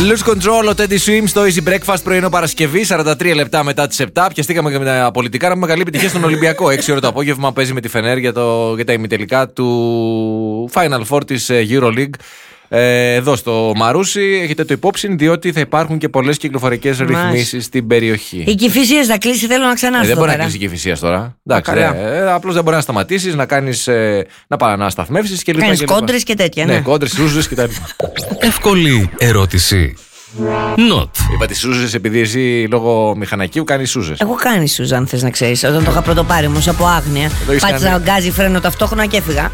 Lose Control, ο Teddy Swims στο Easy Breakfast, πρωινό Παρασκευή, 43 λεπτά μετά τις 7. Πιαστήκαμε και με τα πολιτικά να πούμε καλή επιτυχία στον Ολυμπιακό. 6 ώρα το απόγευμα παίζει με τη Φενέρ για τα ημιτελικά του Final Four της EuroLeague. Εδώ στο Μαρούσι έχετε το υπόψη, διότι θα υπάρχουν και πολλές κυκλοφορικές ρυθμίσεις στην περιοχή. Η Κηφισίας θα κλείσει, θέλω να ξανάρθω. Δεν μπορεί να κλείσει η Κηφισίας τώρα. Απλώς δεν μπορεί να σταματήσεις, να σταθμεύσεις και λοιπά. Κάνεις κόντρες και τέτοια. Ναι, κόντρες, σούζες και τα λοιπά. Εύκολη ερώτηση. Not. Είπα τις σούζες επειδή εσύ λόγω μηχανακίου κάνεις σούζες. Έχω κάνει σούζα, αν θες να ξέρεις. Όταν το είχα πρωτοπάρει όμως από άγνοια. Πάτησα γκάζι φρένο ταυτόχρονα και έφυγα.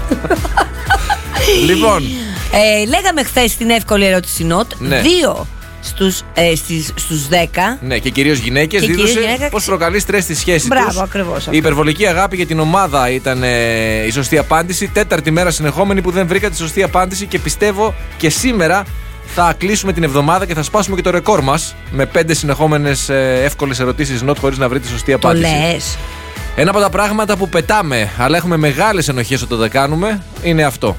Λοιπόν. Λέγαμε χθες την εύκολη ερώτηση Not. Ναι. 2 στους 10. Ναι, και κυρίως γυναίκες δήλωσε πως προκαλεί στρες στη σχέση τους. Μπράβο, ακριβώς. Η υπερβολική αγάπη για την ομάδα ήταν η σωστή απάντηση. 4η μέρα συνεχόμενη που δεν βρήκα τη σωστή απάντηση και πιστεύω και σήμερα θα κλείσουμε την εβδομάδα και θα σπάσουμε και το ρεκόρ μας με 5 συνεχόμενες εύκολες ερωτήσεις Not χωρίς να βρει τη σωστή απάντηση. Το λες. Ένα από τα πράγματα που πετάμε αλλά έχουμε μεγάλες ενοχές όταν τα κάνουμε είναι αυτό.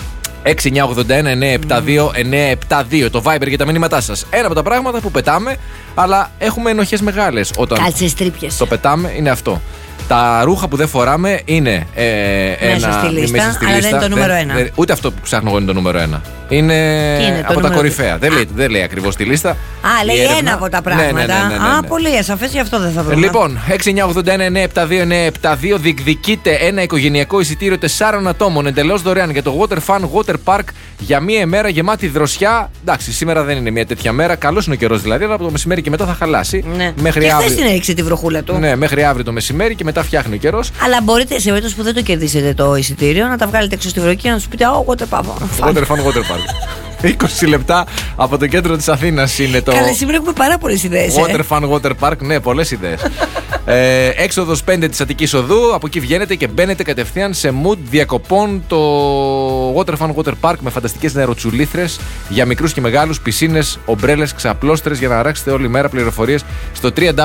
6-981-972-972 το Viber για τα μηνύματά σας. Ένα από τα πράγματα που πετάμε αλλά έχουμε ενοχές μεγάλες όταν κάλτσες τρύπιες. Το πετάμε είναι αυτό. Τα ρούχα που δεν φοράμε είναι μέσα στη λίστα, αλλά δεν είναι το νούμερο 1. Ούτε αυτό που ψάχνω εγώ είναι το νούμερο 1. Είναι από τα κορυφαία. Δεν λέει ακριβώς τη λίστα. Λέει ένα από τα πράγματα. Πολύ ασαφές, γι' αυτό δεν θα βρούμε. Λοιπόν, 6-981-972-972 διεκδικείται ένα οικογενειακό εισιτήριο 4 ατόμων εντελώς δωρεάν για το Water Fun Water Park για μία ημέρα γεμάτη δροσιά. Εντάξει, σήμερα δεν είναι μια τέτοια μέρα. Καλός είναι ο καιρός δηλαδή, αλλά από το μεσημέρι και μετά θα χαλάσει. Ναι. Και χθες την έριξε τη βροχούλα του. Ναι, μέχρι αύριο το μεσημέρι και μετά φτιάχνει ο καιρός. Αλλά μπορείτε σε περίπτωση που δεν το κερδίσετε το εισιτήριο να τα βγάλετε έξω στη βροχή και να του πείτε Water Fun Water Park. 20 λεπτά από το κέντρο της Αθήνας είναι το. Καλά, σήμερα έχουμε πάρα πολλές ιδέες. Water Fun Water Park, ναι, πολλές ιδέες. Έξοδος 5 της Αττικής Οδού. Από εκεί βγαίνετε και μπαίνετε κατευθείαν σε mood διακοπών το Water Fun Water Park με φανταστικές νεροτσουλήθρες για μικρούς και μεγάλους, πισίνες, ομπρέλες, ξαπλώστρες για να αράξετε όλη μέρα. Πληροφορίες στο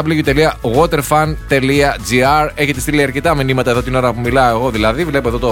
www.waterfun.gr. Έχετε στείλει αρκετά μηνύματα εδώ την ώρα που μιλάω εγώ, δηλαδή. Βλέπω εδώ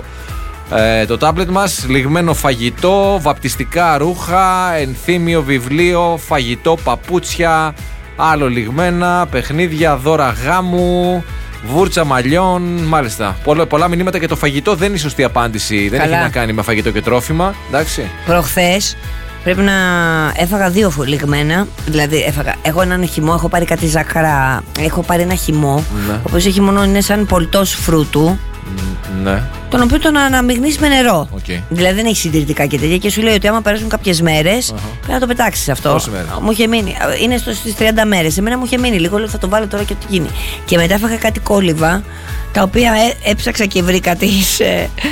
το τάμπλετ μας, λιγμένο φαγητό, βαπτιστικά ρούχα, ενθύμιο βιβλίο, φαγητό, παπούτσια, άλλο λιγμένα, παιχνίδια, δώρα γάμου, βούρτσα μαλλιών, μάλιστα. Πολλά μηνύματα και το φαγητό δεν είναι η σωστή απάντηση. Δεν έχει να κάνει με φαγητό και τρόφιμα, εντάξει. Προχθές πρέπει να έφαγα 2 λιγμένα. Δηλαδή έχω έναν χυμό, έχω πάρει κάτι ζάχαρα, έχω πάρει ένα χυμό, ο οποίος ο χυμονό είναι σαν πολτός φρούτου. Ναι. Τον οποίο τον αναμειγνύεις με νερό. Δηλαδή δεν έχει συντηρητικά και τέτοια. Και σου λέει ότι άμα περάσουν κάποιες μέρες πρέπει να το πετάξεις αυτό. Πόσες μέρες? Μου είχε μείνει. Είναι στις 30 μέρες. Εμένα μου είχε μείνει λίγο. Λέω θα το βάλω τώρα και τι γίνει. Και μετά έφαγα κάτι κόλληβα, τα οποία έψαξα και βρήκα τις.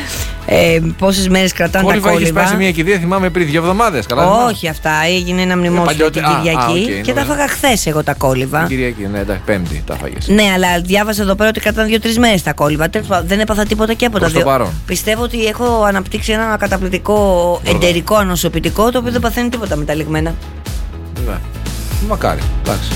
Πόσες μέρες κρατάνε τα κόλληβα. Είχες πάει σε μια κηδεία, θυμάμαι, πριν 2 εβδομάδες. Όχι, αυτά. Έγινε ένα μνημόσυνο την Κυριακή και τα έφαγα χθες εγώ τα κόλληβα. Την Κυριακή, ναι, εντάξει, Πέμπτη τα έφαγες. Ναι, αλλά διάβασα εδώ πέρα ότι κρατάνε 2-3 μέρες τα κόλληβα. Δεν έπαθα τίποτα και από τα 2. Πιστεύω ότι έχω αναπτύξει ένα καταπληκτικό εντερικό ανοσοποιητικό, το οποίο δεν παθαίνει τίποτα με τα λιγμένα. Ναι. Μακάρι, εντάξει.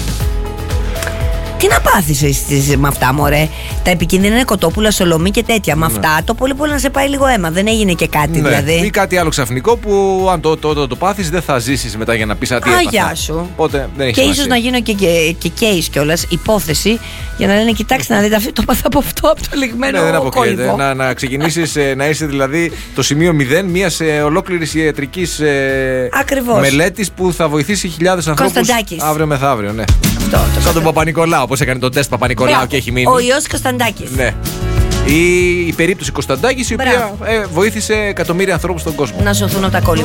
Τι να πάθεις με αυτά, μωρέ. Τα επικίνδυνα είναι κοτόπουλα, σολομή και τέτοια. Με αυτά το πολύ πολύ να σε πάει λίγο αίμα. Δεν έγινε και κάτι, δηλαδή. Ή κάτι άλλο ξαφνικό που αν το πάθεις δεν θα ζήσεις μετά για να πεις τι έπαθα. Γεια σου. Οπότε δεν έχει και ίσως να γίνω και case κιόλας, υπόθεση, για να λένε κοιτάξτε να δείτε αυτό το πάθα από αυτό, από το λιγμένο κόλληβο. Δεν αποκλείεται. Να ξεκινήσεις να είσαι δηλαδή το σημείο 0 μιας ολόκληρης ιατρικής μελέτης που θα βοηθήσει χιλιάδες ανθρώπους αύριο μεθαύριο. Ναι. Σαν τον Παπα-Νικολάου, όπως έκανε τον τεστ Παπα-Νικολάου και έχει μείνει. Ο ιός Κωνσταντάκης. Ναι. Ή η περίπτωση Κωνσταντάκης, η οποία βοήθησε εκατομμύρια ανθρώπους στον κόσμο. Να σωθούν από τα κόλληβα.